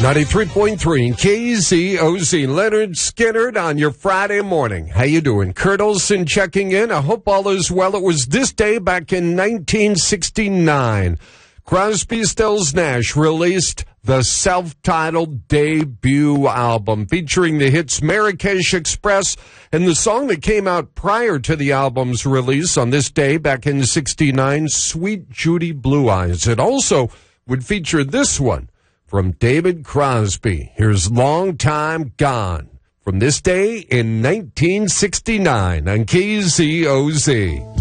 93.3 KZOZ. Leonard Skinnard on your Friday morning. How you doing? Kurt Olson checking in. I hope all is well. It was this day back in 1969. Crosby, Stills, Nash released the self-titled debut album featuring the hits Marrakesh Express and the song that came out prior to the album's release on this day back in 69, Sweet Judy Blue Eyes. It also would feature this one from David Crosby. Here's Long Time Gone from this day in 1969 on KZOZ.